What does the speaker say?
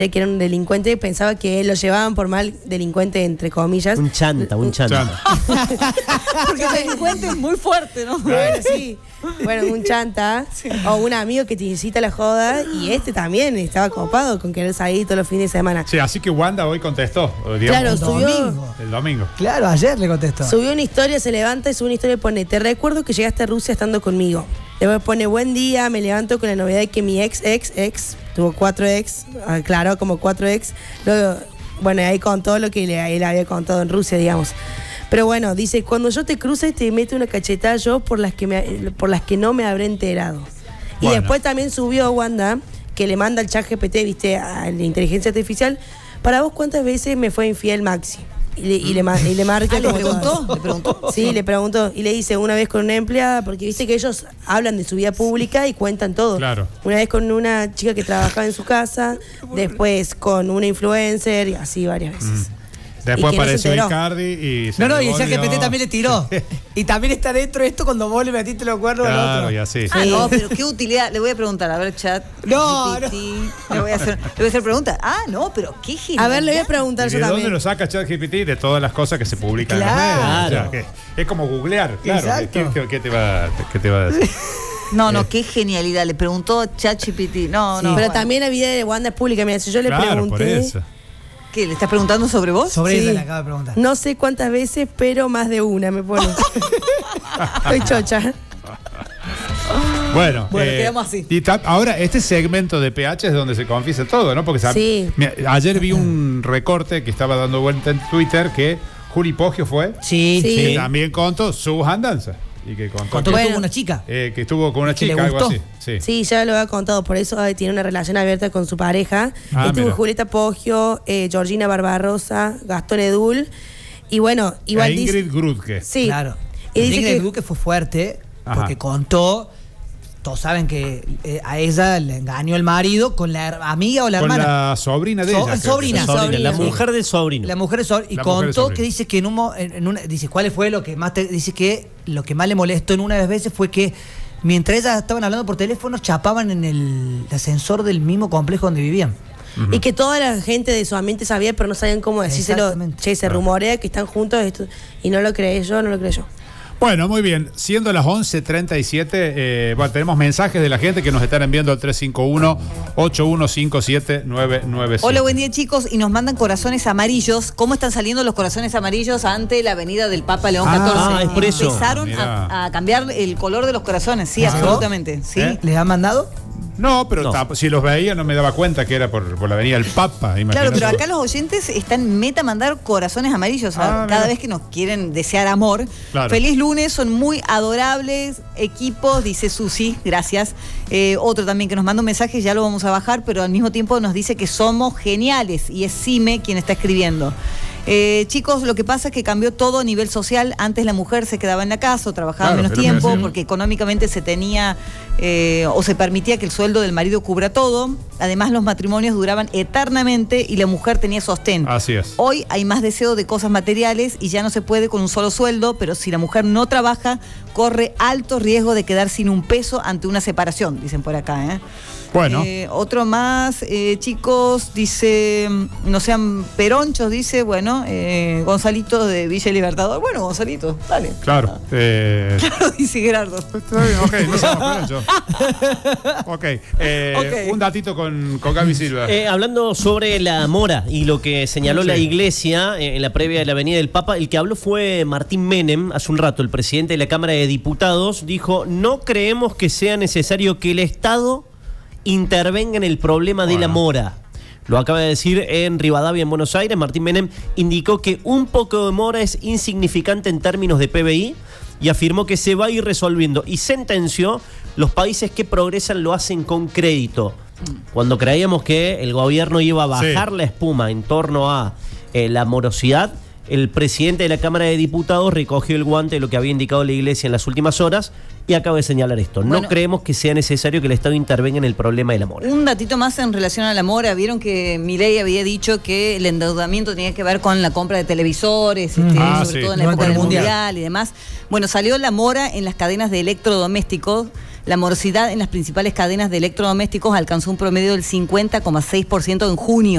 que era un delincuente, pensaba que lo llevaban por mal delincuente, entre comillas. Un chanta. Porque el delincuente es muy fuerte, ¿no? Bueno, sí. Bueno, un chanta o un amigo que te incita a la joda, y también estaba copado con querer salir todos los fines de semana. Sí, así que Wanda hoy contestó, digamos, Claro, el domingo. Claro, ayer le contestó. Subió una historia, se levanta y sube una historia y pone: te recuerdo que llegaste a Rusia estando conmigo. Después pone: buen día, me levanto con la novedad de que mi ex tuvo 4 ex, aclaró como 4 ex. Luego, bueno, ahí contó lo que él había contado en Rusia, digamos. Pero bueno, dice: cuando yo te cruce te meto una cachetada yo por las que no me habré enterado. Y bueno, después también subió Wanda, que le manda al ChatGPT, viste, a la inteligencia artificial: para vos, ¿cuántas veces me fue infiel Maxi? Y le marca. ¿Le preguntó? Sí, le preguntó. Y le dice: una vez con una empleada, porque viste que ellos hablan de su vida pública y cuentan todo. Claro. Una vez con una chica que trabajaba en su casa, después con una influencer, y así varias veces. Después Y que no se apareció enteró. Icardi y se No, y el revolvió. ChatGPT también le tiró. Y también está dentro esto cuando vos le metiste los cuernos al Claro, otro. y así. Ah, no, pero qué utilidad. Le voy a preguntar, a ver, chat. No, GPT, Le voy a hacer preguntas. Ah, no, pero qué genial. A ver, le voy a preguntar ¿Y yo de dónde también. lo saca ChatGPT? De todas las cosas que se publican Claro. en los medios. O sea, que es como googlear, claro. Exacto. ¿Qué te va a decir? No, qué genialidad. Le preguntó ChatGPT. No, Sí, no. pero bueno. también la vida de Wanda es pública. Mira, si yo le Claro, por pregunté, eso. ¿Qué? ¿Le estás preguntando sobre vos? Sobre Sí. ella le acaba de preguntar. no sé cuántas veces, pero más de una me pone. Estoy chocha. Bueno, quedamos así. Y ahora, este segmento de PH es donde se confiesa todo, ¿no? Porque Sí. mira, ayer vi un recorte que estaba dando vuelta en Twitter que Juli Poggio fue, Sí. Sí. que también contó sus andanzas. Y que contó Contó que, que Bueno. tuvo una chica. que estuvo con una Que le chica, algo gustó. así. Sí. Sí, ya lo había contado, por eso tiene una relación abierta con su pareja. Ah, Estuvo mira. Julieta Poggio, Georgina Barbarosa, Gastón Edul. Y bueno, igual dice. Ingrid Grudke. Sí. Claro. Y dice Ingrid que. Duque fue fuerte Ajá. porque contó. Todos saben que a ella le engañó el marido con la amiga o la Con hermana. la sobrina de ella. creo que sobrina. sí. La mujer del sobrino. La mujer es y La mujer es contó sobrina. que dice que dice cuál fue lo que más dice que lo que más le molestó en una de las veces fue que mientras ellas estaban hablando por teléfono chapaban en el ascensor del mismo complejo donde vivían. Y que toda la gente de su ambiente sabía, pero no sabían cómo decírselo. Exactamente. Che, se rumorea que están juntos y no lo creé yo, no lo creo yo. Bueno, muy bien. Siendo las 11:37, bueno, tenemos mensajes de la gente que nos están enviando al 351-8157-997. Hola, buen día, chicos. Y nos mandan corazones amarillos. ¿Cómo están saliendo los corazones amarillos ante la avenida del Papa León XIV? es por eso. Empezaron Mirá. a cambiar el color de los corazones. Sí, ¿Ah, absolutamente. Sí. ¿Eh? ¿Les han mandado? No, pero No. si los veía no me daba cuenta que era por la avenida del Papa. Claro, imagínate. pero acá los oyentes están meta a mandar corazones amarillos cada mira. vez que nos quieren desear amor. Claro. Feliz lunes, son muy adorables equipos, dice Susi, gracias. Otro también que nos manda un mensaje, ya lo vamos a bajar, pero al mismo tiempo nos dice que somos geniales y es Sime quien está escribiendo. Chicos, lo que pasa es que cambió todo a nivel social. Antes la mujer se quedaba en la casa o trabajaba Claro, menos es lo que tiempo decía. porque económicamente se tenía o se permitía que el sueldo del marido cubra todo. Además, los matrimonios duraban eternamente y la mujer tenía sostén. Así es. Hoy hay más deseo de cosas materiales y ya no se puede con un solo sueldo, pero si la mujer no trabaja, corre alto riesgo de quedar sin un peso ante una separación, dicen por acá, ¿eh? Bueno. Otro más, chicos, dice, no sean peronchos, dice, bueno, Gonzalito de Villa Libertador. Bueno, Gonzalito, dale. Claro. Claro, dice Gerardo. Está bien, ok, no se me yo. Ok. Un datito con Gaby Silva. Hablando sobre la mora y lo que señaló Sí. la iglesia en la previa de la Avenida del Papa, el que habló fue Martín Menem. Hace un rato el presidente de la Cámara de Diputados dijo: no creemos que sea necesario que el Estado intervenga en el problema de la mora. Lo acaba de decir en Rivadavia, en Buenos Aires. Martín Menem indicó que un poco de mora es insignificante en términos de PBI y afirmó que se va a ir resolviendo y sentenció: los países que progresan lo hacen con crédito. Cuando creíamos que el gobierno iba a bajar la espuma en torno a la morosidad, el presidente de la Cámara de Diputados recogió el guante de lo que había indicado la iglesia en las últimas horas y acaba de señalar esto: Bueno, no creemos que sea necesario que el Estado intervenga en el problema de la mora. Un datito más en relación a la mora. Vieron que Milei había dicho que el endeudamiento tenía que ver con la compra de televisores, sobre sí. todo en la Durante época el del Mundial. mundial y demás. Bueno, salió la mora en las cadenas de electrodomésticos La morosidad en las principales cadenas de electrodomésticos alcanzó un promedio del 50,6% en junio.